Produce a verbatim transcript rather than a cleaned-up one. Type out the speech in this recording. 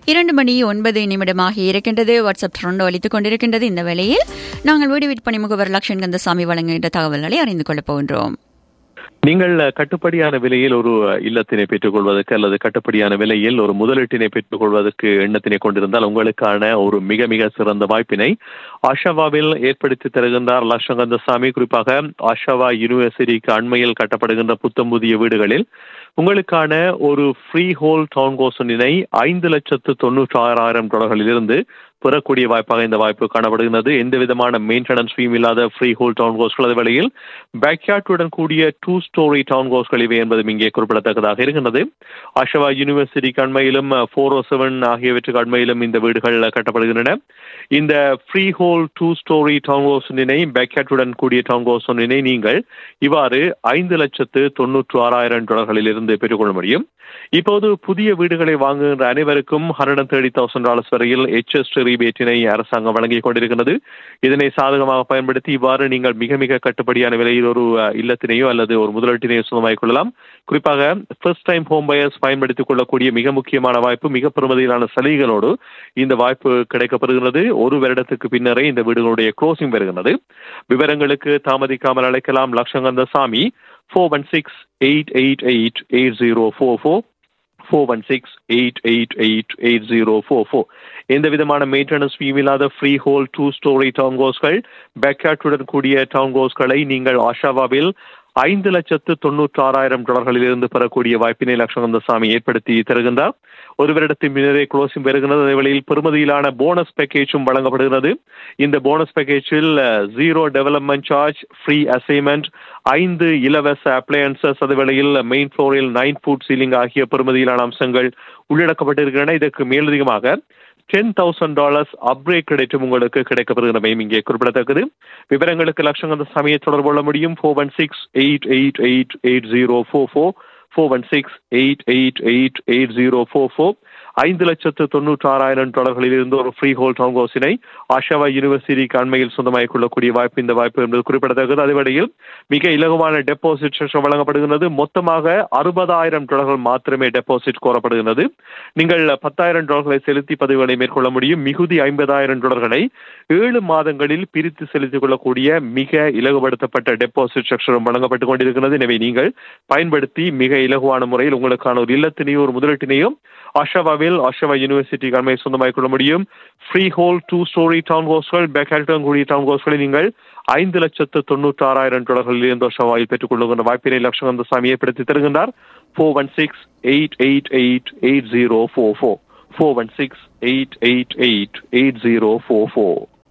இரண்டு மணி ஒன்பது நிமிடமாக இருக்கின்றது. வாட்ஸ்அப் ட்ரெண்ட் ஒலித்துக் கொண்டிருக்கின்றது. இந்த வேளையில் நாங்கள் வீடு விற்பனை முகவர் லக்ஷ்மண் கந்தசாமி வழங்குகின்ற தகவல்களை அறிந்து கொள்ளப் போகின்றோம். நீங்கள் கட்டுப்படியான விலையில் ஒரு இல்லத்தினை பெற்றுக் கொள்வதற்கு அல்லது கட்டுப்படியான விலையில் ஒரு முதலீட்டினை பெற்றுக் கொள்வதற்கு எண்ணத்தினை கொண்டிருந்தால் உங்களுக்கான ஒரு மிக மிக சிறந்த வாய்ப்பினை ஆஷாவாவில் ஏற்படுத்தி தருகின்றார் லக்ஷ்மண் கந்தசாமி. குறிப்பாக ஆஷாவா யூனிவர்சிட்டிக்கு அண்மையில் கட்டப்படுகின்ற புத்தம் புதிய வீடுகளில் உங்களுக்கான ஒரு ஃப்ரீ ஹோல் டவுன் கோசனினை ஐந்து லட்சத்து தொன்னூற்றி ஆறாயிரம் டாலர்களிலிருந்து பெறக்கூடிய வாய்ப்பாக இந்த வாய்ப்பு காணப்படுகிறது. எந்த விதமான மெயின்டெனன்ஸ் ஃபீம் இல்லாத ஃப்ரீ ஹோல் டவுன் ஹவுஸ்கள், அதே வேளையில் பேக்யார்டுடன் கூடிய டூ ஸ்டோரி டவுன் ஹவுஸ்கள் இவை என்பதும் இங்கே குறிப்பிடத்தக்கதாக இருக்கின்றது. ஆஷாவா யூனிவர்சிட்டிக்கு அண்மையிலும் ஃபோர் ஓ செவன் ஆகியவற்றுக்கு அண்மையிலும் இந்த வீடுகள் கட்டப்படுகின்றன. இந்த free whole two story down house ஒன்றினை, பேக்யார்டுடன் கூடிய டவுன் ஹவுஸ் ஒன்றினை நீங்கள் இவ்வாறு ஐந்து லட்சத்து தொன்னூற்று ஆறாயிரம் டாலர்களில் இருந்து பெற்றுக்கொள்ள முடியும். இப்போது புதிய வீடுகளை வாங்குகின்ற அனைவருக்கும் hundred and thirty thousand dollars வரையில் எச்எஸ் ரீபேட்டினை அரசாங்கம் வழங்கிக் கொண்டிருக்கிறது. இதனை சாதகமாக பயன்படுத்தி இவ்வாறு நீங்கள் மிக மிக கட்டுப்படியான விலையில் ஒரு இல்லத்தினையோ அல்லது ஒரு முதலீட்டினையோ சொந்தமாக்கிக் கொள்ளலாம். குறிப்பாக ஃபர்ஸ்ட் டைம் ஹோம் பயர்ஸ் பயன்படுத்திக் கொள்ளக்கூடிய மிக முக்கியமான வாய்ப்பு, மிக பெருமதியிலான சலுகைகளோடு இந்த வாய்ப்பு கிடைக்கப்படுகிறது. ஒரு வருடத்துக்கு பின்னரே இந்த வீடுகளுடைய க்ளோசிங் வருகிறது. விவரங்களுக்கு தாமதிக்காமல் அழைக்கலாம் Lakshman Kandasamy four one six eight eight eight eight zero four four four one six eight eight eight eight zero four four. எந்த விதமான மெயின்டெனன்ஸ் ஃபீம் இல்லாத free whole two story down ஹவுஸ்கள், பேக்யார்டுடன் கூடிய டவுன் ஹவுஸ்களை நீங்கள் ஆஷாவாவில் ஐந்து லட்சத்து தொன்னூற்றி ஆறாயிரம் டாலர்களில் இருந்து பெறக்கூடிய வாய்ப்பினை லக்ஷ்மண் கந்தசாமி ஏற்படுத்தி தருகின்றார். ஒரு வருடத்தின் முன்னரே க்ளோசிங் பெறுகிறது. அதே வேளையில் பெருமதியிலான போனஸ் பேக்கேஜும் வழங்கப்படுகிறது. இந்த bonus பேக்கேஜில் zero development charge, free assignment, ஐந்து இலவச அப்ளையன்சஸ், அதே வேளையில் மெயின் ஃப்ளோரில் நைன் ஃபுட் சீலிங் ஆகிய பெருமதியிலான அம்சங்கள் உள்ளடக்கப்பட்டிருக்கின்றன. இதற்கு மேலதிகமாக டென் தௌசண்ட் டாலர்ஸ் அப்ரேட் கிடைக்கும் உங்களுக்கு கிடைக்கப்படுகிற இங்கே குறிப்பிடத்தக்கது. விவரங்களுக்கு லக்ஷ்மண் கந்தசாமியை தொடர்பு கொள்ள முடியும். Four one six eight eight eight eight zero four four four one six eight eight eight eight zero four four. ஐந்து லட்சத்து தொன்னூற்றி ஆறாயிரம் டாலர்களில் இருந்து ஒரு ஃப்ரீ ஹோல் டவுன் ஹவுஸினை ஆஷாவா யூனிவர்சிட்டிக்கு அண்மையில் சொந்தமாகிக் கொள்ளக்கூடிய வாய்ப்பு இந்த வாய்ப்பு என்பது குறிப்பிடத்தக்கது. அதே வேளையில் மிக இலகுவான டெபாசிட் வழங்கப்படுகிறது. மொத்தமாக அறுபதாயிரம் டாலர்கள் மாத்திரமே டெபாசிட் கோரப்படுகிறது. நீங்கள் பத்தாயிரம் டாலர்களை செலுத்தி பதிவுகளை மேற்கொள்ள முடியும். மிகுதி ஐம்பதாயிரம் டாலர்களை ஏழு மாதங்களில் பிரித்து செலுத்திக் கொள்ளக்கூடிய மிக இலகுபடுத்தப்பட்ட டெபாசிட் ஸ்ட்ரக்சரும் வழங்கப்பட்டுக் கொண்டிருக்கிறது. எனவே நீங்கள் பயன்படுத்தி மிக இலகுவான முறையில் உங்களுக்கான ஒரு இல்லத்தினையும் ஒரு முதலீட்டினையும் ஆஷாவாவில் ஆஷாவா யூனிவர்சிட்டி அண்மை சொந்தமாக்கிக் கொள்ள முடியும். Free whole two story down ஹவுஸ்கள், பேக்யார்டுடன் கூடிய டவுன் ஹவுஸ்களை நீங்கள் ஐந்து லட்சத்து தொன்னூற்றி ஆறாயிரம் டாலர்களில் இருந்து ஆஷாவாவில் பெற்றுக் கொள்ளுகின்ற வாய்ப்பினை லக்ஷ்மண் கந்தசாமி ஏற்படுத்தி தருகின்றார். Four one six eight eight eight eight zero four four four one six eight eight eight eight zero four four.